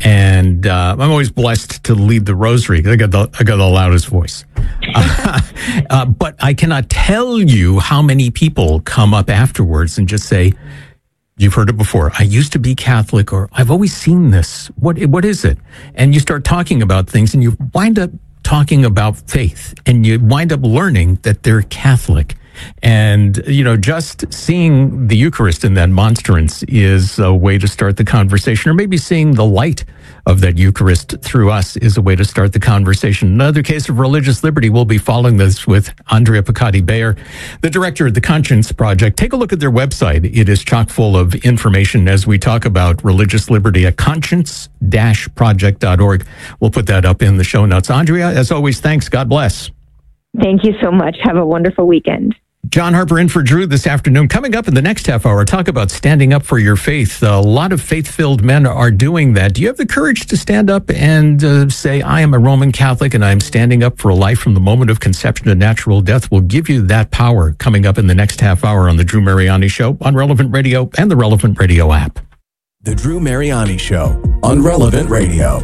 and uh, I'm always blessed to lead the rosary. I got the I got the loudest voice, uh, uh, but I cannot tell you how many people come up afterwards and just say, "You've heard it before. I used to be Catholic, or I've always seen this. What what is it?" And you start talking about things, and you wind up talking about faith, and you wind up learning that they're Catholic. And, you know, just seeing the Eucharist in that monstrance is a way to start the conversation, or maybe seeing the light of that Eucharist through us is a way to start the conversation. Another case of religious liberty. We'll be following this with Andrea Piccati-Bayer, the director of the Conscience Project. Take a look at their website. It is chock full of information as we talk about religious liberty at conscience dash project dot org. We'll put that up in the show notes. Andrea, as always, thanks. God bless. Thank you so much. Have a wonderful weekend. John Harper in for Drew this afternoon. Coming up in the next half hour, talk about standing up for your faith. A lot of faith-filled men are doing that. Do you have the courage to stand up and uh, say, I am a Roman Catholic and I'm standing up for a life from the moment of conception to natural death? We'll give you that power coming up in the next half hour on the Drew Mariani Show on Relevant Radio and the Relevant Radio app. The Drew Mariani Show on Relevant Radio.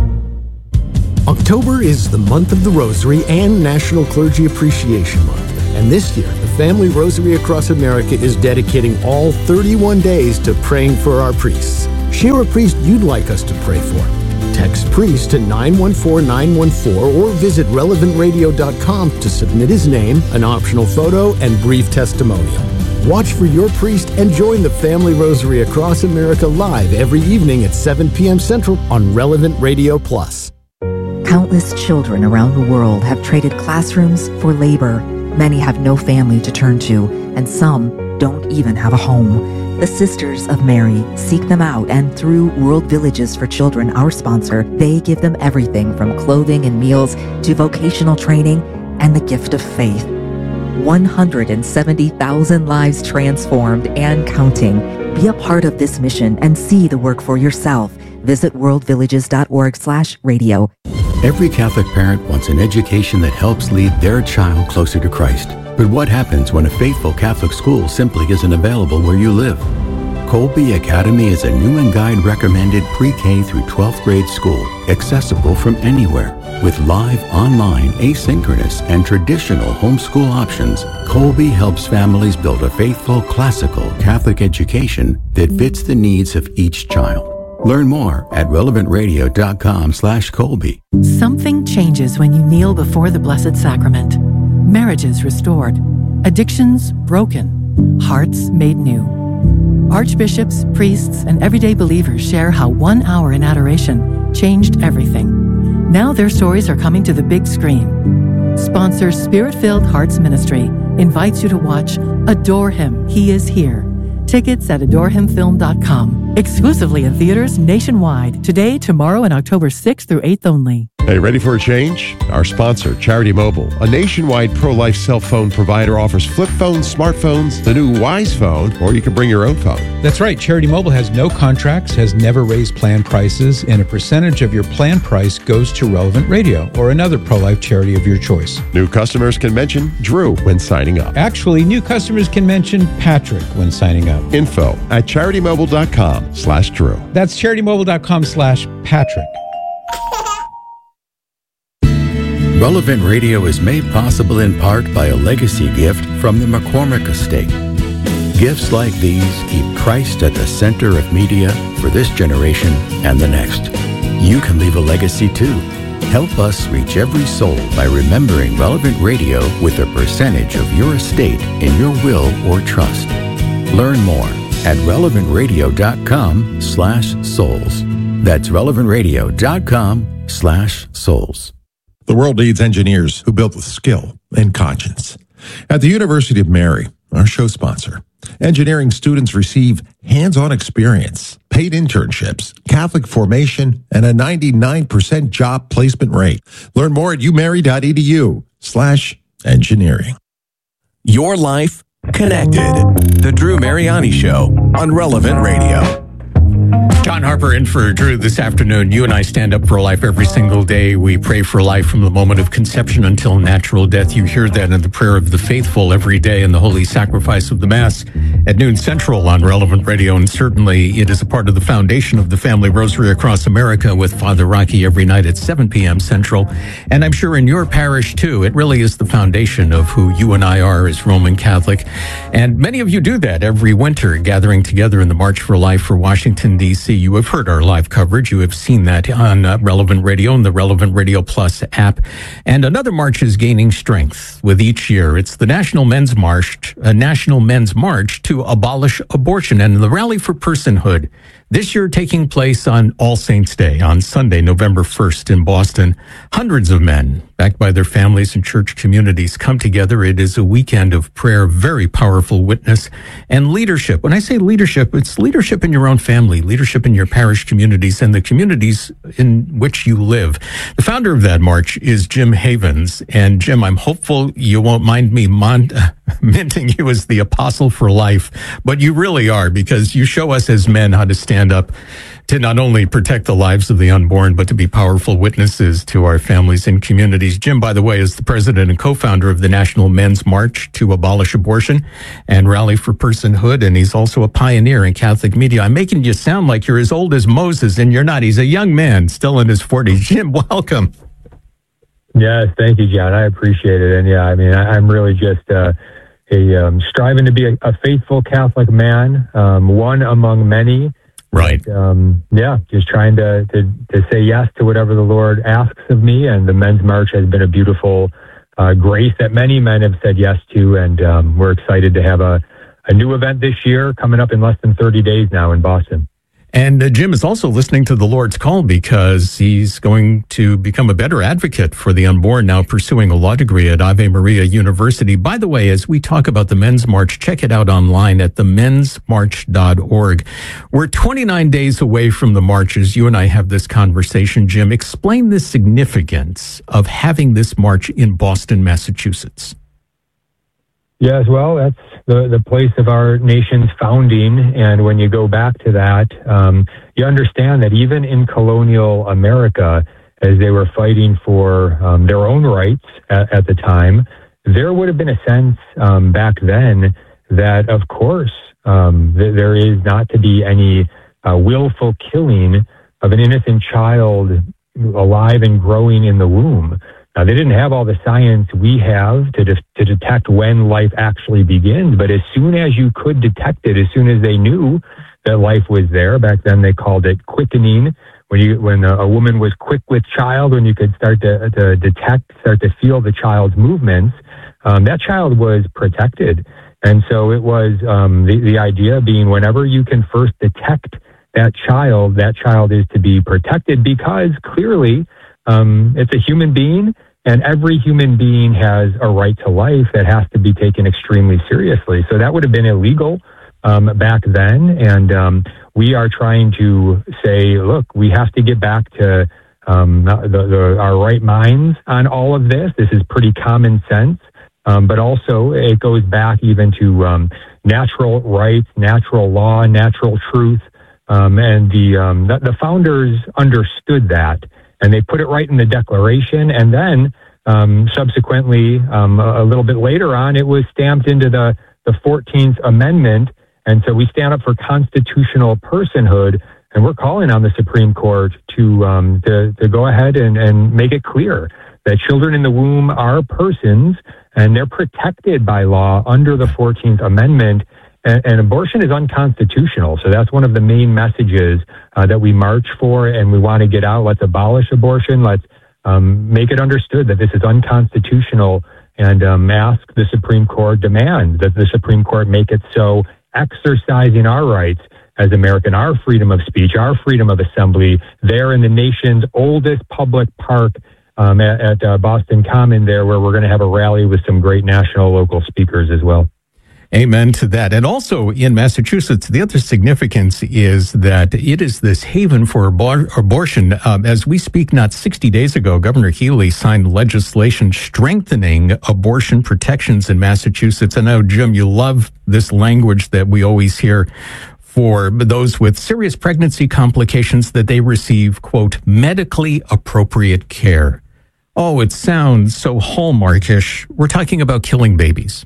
October is the month of the Rosary and National Clergy Appreciation Month. And this year, the Family Rosary Across America is dedicating all thirty-one days to praying for our priests. Share a priest you'd like us to pray for. Text priest to nine one four nine one four or visit relevant radio dot com to submit his name, an optional photo, and brief testimonial. Watch for your priest and join the Family Rosary Across America live every evening at seven p.m. Central on Relevant Radio Plus. Countless children around the world have traded classrooms for labor. Many have no family to turn to, and some don't even have a home. The Sisters of Mary seek them out, and through World Villages for Children, our sponsor, they give them everything from clothing and meals to vocational training and the gift of faith. one hundred seventy thousand lives transformed and counting. Be a part of this mission and see the work for yourself. Visit world villages dot org slash radio. Every Catholic parent wants an education that helps lead their child closer to Christ. But what happens when a faithful Catholic school simply isn't available where you live? Colby Academy is a new and guide recommended pre-K through twelfth grade school, accessible from anywhere. With live, online, asynchronous, and traditional homeschool options, Colby helps families build a faithful, classical Catholic education that fits the needs of each child. Learn more at relevant radio dot com slash Colby. Something changes when you kneel before the Blessed Sacrament. Marriages restored, addictions broken, hearts made new. Archbishops, priests, and everyday believers share how one hour in adoration changed everything. Now their stories are coming to the big screen. Sponsor Spirit-Filled Hearts Ministry invites you to watch Adore Him, He is Here. Tickets at adore him film dot com. Exclusively in theaters nationwide. Today, tomorrow, and October sixth through eighth only. Hey, ready for a change? Our sponsor, Charity Mobile, a nationwide pro-life cell phone provider, offers flip phones, smartphones, the new Wise phone, or you can bring your own phone. That's right. Charity Mobile has no contracts, has never raised plan prices, and a percentage of your plan price goes to Relevant Radio or another pro-life charity of your choice. New customers can mention Drew when signing up. Actually, new customers can mention Patrick when signing up. Info at charity mobile dot com slash Drew. That's charity mobile dot com slash Patrick. Relevant Radio is made possible in part by a legacy gift from the McCormick Estate. Gifts like these keep Christ at the center of media for this generation and the next. You can leave a legacy too. Help us reach every soul by remembering Relevant Radio with a percentage of your estate in your will or trust. Learn more at relevant radio dot com slash souls. That's relevant radio dot com slash souls. The world needs engineers who build with skill and conscience. At the University of Mary, our show sponsor, engineering students receive hands-on experience, paid internships, Catholic formation, and a ninety-nine percent job placement rate. Learn more at umary dot e d u slash engineering. Your life connected. The Drew Mariani Show on Relevant Radio. John Harper in for Drew this afternoon. You and I stand up for life every single day. We pray for life from the moment of conception until natural death. You hear that in the prayer of the faithful every day in the holy sacrifice of the Mass at noon central on Relevant Radio. And certainly it is a part of the foundation of the Family Rosary Across America with Father Rocky every night at seven p.m. Central. And I'm sure in your parish too, it really is the foundation of who you and I are as Roman Catholic. And many of you do that every winter, gathering together in the March for Life for Washington, D C. You you have heard our live coverage. You have seen that on uh, Relevant Radio and the Relevant Radio Plus app. And another march is gaining strength with each year. It's the National Men's March, a National Men's March to abolish abortion, and the Rally for Personhood. This year taking place on All Saints' Day, on Sunday, November first in Boston. Hundreds of men, backed by their families and church communities, come together. It is a weekend of prayer, very powerful witness, and leadership. When I say leadership, it's leadership in your own family, leadership in your parish communities, and the communities in which you live. The founder of that march is Jim Havens. And Jim, I'm hopeful you won't mind me mon- minting you as the apostle for life, but you really are, because you show us as men how to stand up to not only protect the lives of the unborn, but to be powerful witnesses to our families and communities. Jim, by the way, is the president and co-founder of the National Men's March to abolish abortion and Rally for Personhood, and he's also a pioneer in Catholic media. I'm making you sound like you're as old as Moses, and you're not. He's a young man, still in his forties. Jim, welcome. Yes, thank you, John. I appreciate it. And yeah, I mean, I, I'm really just uh, a um, striving to be a, a faithful Catholic man, um, one among many. Right. But, um, yeah, just trying to, to, to say yes to whatever the Lord asks of me. And the Men's March has been a beautiful uh, grace that many men have said yes to. And um, we're excited to have a, a new event this year coming up in less than thirty days now in Boston. And uh, Jim is also listening to the Lord's call because he's going to become a better advocate for the unborn, now pursuing a law degree at Ave Maria University. By the way, as we talk about the Men's March, check it out online at the mens march dot org. We're twenty-nine days away from the marches. You and I have this conversation. Jim, explain the significance of having this march in Boston, Massachusetts. Yes, well, that's the, the place of our nation's founding. And when you go back to that, um, you understand that even in colonial America, as they were fighting for um, their own rights at, at the time, there would have been a sense um, back then that, of course, um, th- there is not to be any uh, willful killing of an innocent child alive and growing in the womb. Now, they didn't have all the science we have to de- to detect when life actually begins, but as soon as you could detect it, as soon as they knew that life was there, back then they called it quickening. When you when a, a woman was quick with child, when you could start to, to detect, start to feel the child's movements, um, that child was protected. And so it was um, the, the idea being whenever you can first detect that child, that child is to be protected because clearly Um, it's a human being, and every human being has a right to life that has to be taken extremely seriously. So that would have been illegal um, back then, and um, we are trying to say, look, we have to get back to um, the, the, our right minds on all of this. This is pretty common sense, um, but also it goes back even to um, natural rights, natural law, natural truth, um, and the, um, the the founders understood that. And they put it right in the Declaration. And then um, subsequently, um, a, a little bit later on, it was stamped into the, the fourteenth Amendment. And so we stand up for constitutional personhood. And we're calling on the Supreme Court to um, to, to go ahead and, and make it clear that children in the womb are persons and they're protected by law under the fourteenth Amendment. And, and abortion is unconstitutional. So that's one of the main messages uh, that we march for, and we want to get out. Let's abolish abortion. Let's um, make it understood that this is unconstitutional, and um, ask the Supreme Court, demand that the Supreme Court make it so, exercising our rights as American, our freedom of speech, our freedom of assembly, there in the nation's oldest public park um, at, at uh, Boston Common there, where we're going to have a rally with some great national local speakers as well. Amen to that. And also in Massachusetts, the other significance is that it is this haven for abor- abortion. Um, as we speak, not sixty days ago, Governor Healy signed legislation strengthening abortion protections in Massachusetts. I know, Jim, you love this language that we always hear for those with serious pregnancy complications, that they receive, quote, medically appropriate care. Oh, it sounds so hallmarkish. We're talking about killing babies.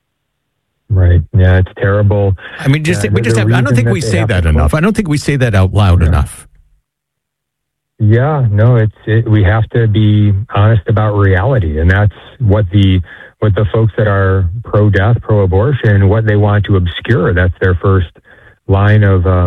Right. Yeah, it's terrible. I mean, just yeah, we just have. I don't think we say that enough. I don't think we say that out loud yeah. enough. Yeah. No, it's it, we have to be honest about reality, and that's what the what the folks that are pro-death, pro-abortion, what they want to obscure. That's their first line of um,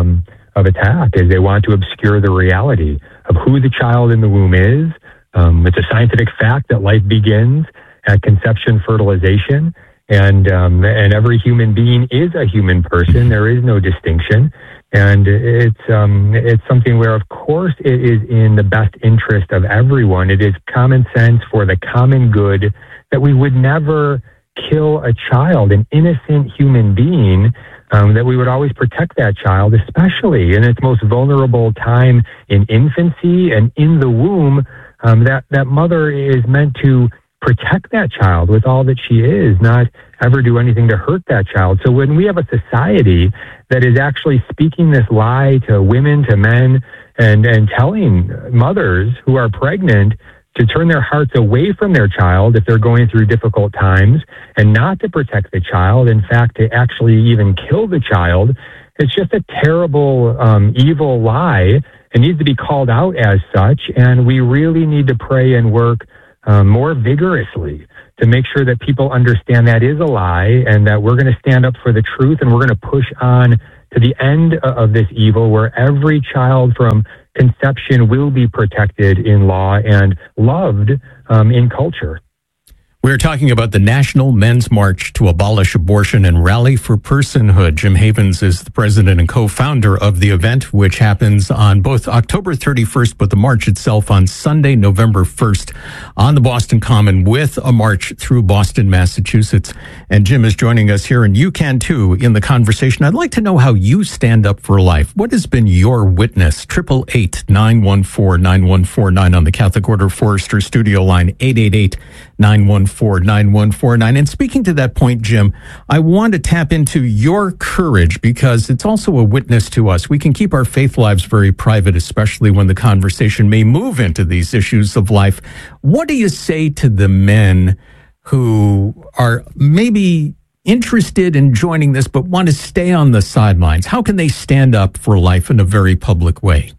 of attack, is they want to obscure the reality of who the child in the womb is. Um, it's a scientific fact that life begins at conception, fertilization, and um, and every human being is a human person. There is no distinction, and it's um, it's something where, of course, it is in the best interest of everyone. It is common sense for the common good that we would never kill a child, an innocent human being. Um, that we would always protect that child, especially in its most vulnerable time in infancy and in the womb. Um, that, that mother is meant to protect that child with all that she is, not ever do anything to hurt that child. So when we have a society that is actually speaking this lie to women, to men, and, and telling mothers who are pregnant to turn their hearts away from their child if they're going through difficult times, and not to protect the child, in fact, to actually even kill the child, it's just a terrible, um, evil lie. It needs to be called out as such, and we really need to pray and work um, more vigorously to make sure that people understand that is a lie, and that we're going to stand up for the truth, and we're going to push on to the end of this evil, where every child from conception will be protected in law and loved um, in culture. We're talking about the National Men's March to Abolish Abortion and Rally for Personhood. Jim Havens is the president and co-founder of the event, which happens on both October thirty-first, but the march itself on Sunday, November first, on the Boston Common, with a march through Boston, Massachusetts. And Jim is joining us here, and you can too in the conversation. I'd like to know how you stand up for life. What has been your witness? eight eight eight, nine one four, nine one four nine on the Catholic Order Forester studio line, eight eight eight, nine one four, nine one four nine. And speaking to that point, Jim, I want to tap into your courage, because it's also a witness to us. We can keep our faith lives very private, especially when the conversation may move into these issues of life. What do you say to the men who are maybe interested in joining this but want to stay on the sidelines? How can they stand up for life in a very public way?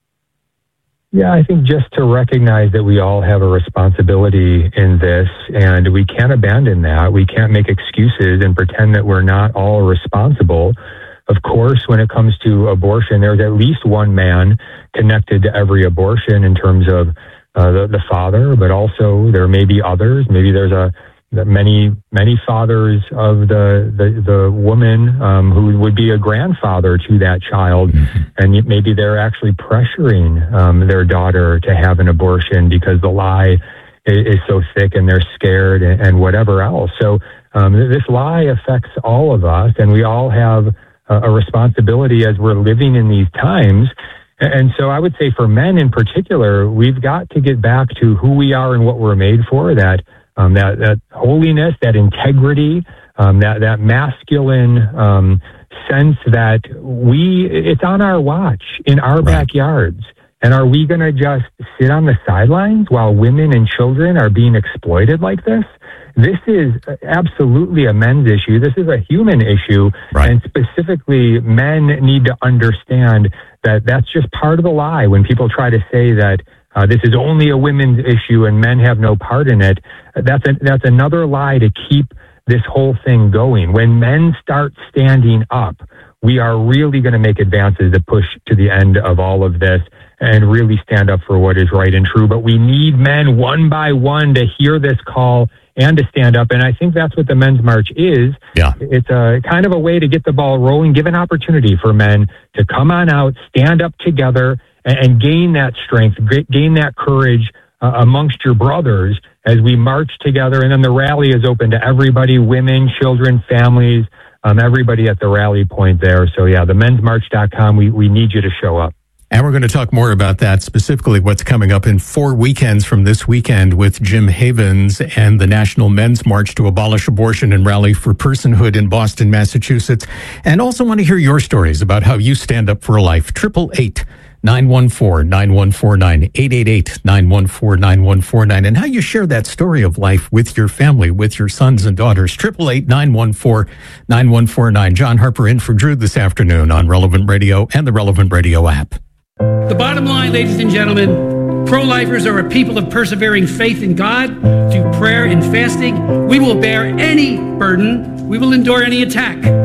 Yeah, I think just to recognize that we all have a responsibility in this, and we can't abandon that. We can't make excuses and pretend that we're not all responsible. Of course, when it comes to abortion, there's at least one man connected to every abortion in terms of uh, the, the father, but also there may be others. Maybe there's a many, many fathers of the, the, the woman um, who would be a grandfather to that child. Mm-hmm. And maybe they're actually pressuring um, their daughter to have an abortion because the lie is, is so thick and they're scared and, and whatever else. So um, this lie affects all of us, and we all have a, a responsibility as we're living in these times. And so I would say for men in particular, we've got to get back to who we are and what we're made for, that Um, that, that holiness, that integrity, um, that, that masculine um, sense that we, it's on our watch in our right. backyards. And are we going to just sit on the sidelines while women and children are being exploited like this? This is absolutely a men's issue. This is a human issue. Right. And specifically, men need to understand that that's just part of the lie. When people try to say that Uh, this is only a women's issue and men have no part in it, That's a, that's another lie to keep this whole thing going. When men start standing up, we are really going to make advances to push to the end of all of this and really stand up for what is right and true. But we need men one by one to hear this call and to stand up. And I think that's what the Men's March is. Yeah. It's a kind of a way to get the ball rolling, give an opportunity for men to come on out, stand up together, and, and gain that strength, gain that courage uh, amongst your brothers as we march together. And then the rally is open to everybody, women, children, families, um, everybody at the rally point there. So yeah, the men's march dot com, we, we need you to show up. And we're going to talk more about that, specifically what's coming up in four weekends from this weekend with Jim Havens and the National Men's March to Abolish Abortion and Rally for Personhood in Boston, Massachusetts. And also want to hear your stories about how you stand up for life. Triple eight nine one four nine one four nine, eight eight eight nine one four nine one four nine, and how you share that story of life with your family, with your sons and daughters. Triple eight nine one four nine one four nine. John Harper in for Drew this afternoon on Relevant Radio and the Relevant Radio app. The bottom line, ladies and gentlemen, pro-lifers are a people of persevering faith in God, through prayer and fasting. We will bear any burden. We will endure any attack.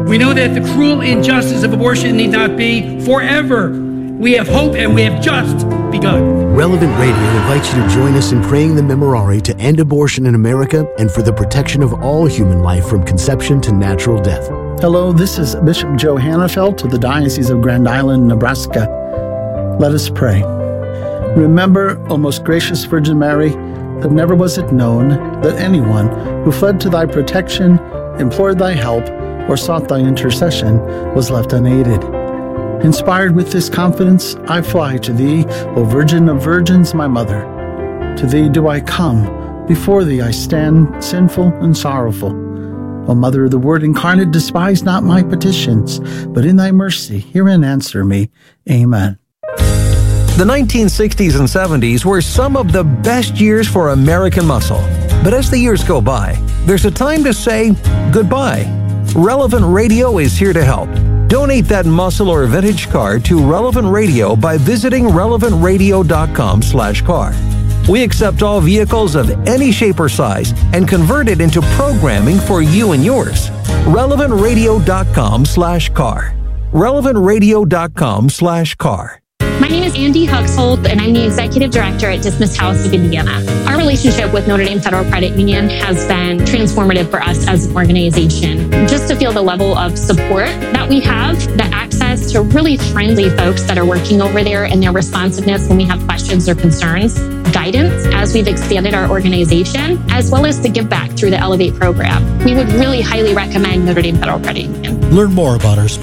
We know that the cruel injustice of abortion need not be forever. We have hope and we have just begun. Relevant Radio invites you to join us in praying the Memorare to end abortion in America and for the protection of all human life from conception to natural death. Hello, this is Bishop Joe Hannafelt of the Diocese of Grand Island, Nebraska. Let us pray. Remember, O most gracious Virgin Mary, that never was it known that anyone who fled to thy protection, implored thy help, or sought thy intercession was left unaided. Inspired with this confidence, I fly to thee, O Virgin of Virgins, my mother. To thee do I come, before thee I stand, sinful and sorrowful. O Mother of the Word incarnate, despise not my petitions, but in thy mercy hear and answer me. Amen. The nineteen sixties and seventies were some of the best years for American muscle. But as the years go by, there's a time to say goodbye. Relevant Radio is here to help. Donate that muscle or vintage car to Relevant Radio by visiting relevant radio dot com slash car. We accept all vehicles of any shape or size and convert it into programming for you and yours. relevant radio dot com slash car. relevant radio dot com slash car. My name is Andy Huxhold, and I'm the Executive Director at Dismiss House of Indiana. Our relationship with Notre Dame Federal Credit Union has been transformative for us as an organization. Just to feel the level of support that we have, the access to really friendly folks that are working over there and their responsiveness when we have questions or concerns, guidance as we've expanded our organization, as well as the give back through the Elevate program. We would really highly recommend Notre Dame Federal Credit Union. Learn more about our